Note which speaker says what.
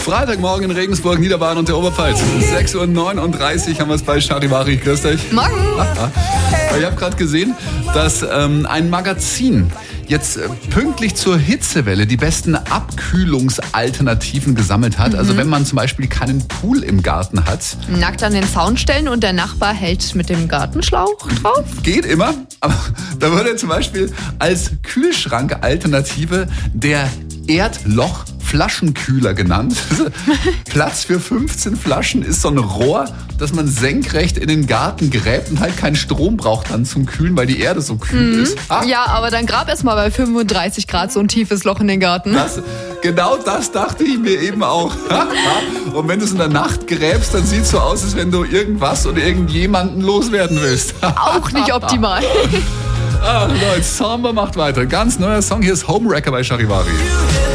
Speaker 1: Freitagmorgen in Regensburg, Niederbayern und der Oberpfalz. 6.39 Uhr haben wir es bei Charivari. Grüß euch.
Speaker 2: Morgen.
Speaker 1: Ich habe gerade gesehen, dass ein Magazin jetzt pünktlich zur Hitzewelle die besten Abkühlungsalternativen gesammelt hat. Also wenn man zum Beispiel keinen Pool im Garten hat.
Speaker 2: Nackt an den Zaun stellen und der Nachbar hält mit dem Gartenschlauch drauf.
Speaker 1: Geht immer, aber da würde zum Beispiel als Kühlschrank-Alternative der Erdloch-Flaschenkühler genannt. Platz für 15 Flaschen ist so ein Rohr, das man senkrecht in den Garten gräbt und halt keinen Strom braucht dann zum Kühlen, weil die Erde so kühl ist.
Speaker 2: Ja, aber dann grab erst mal bei 35 Grad so ein tiefes Loch in den Garten.
Speaker 1: Genau das dachte ich mir eben auch. Und wenn du es in der Nacht gräbst, dann sieht es so aus, als wenn du irgendwas oder irgendjemanden loswerden willst.
Speaker 2: Auch nicht optimal.
Speaker 1: Leute, Samba macht weiter. Ganz neuer Song, hier ist Homewrecker bei Charivari.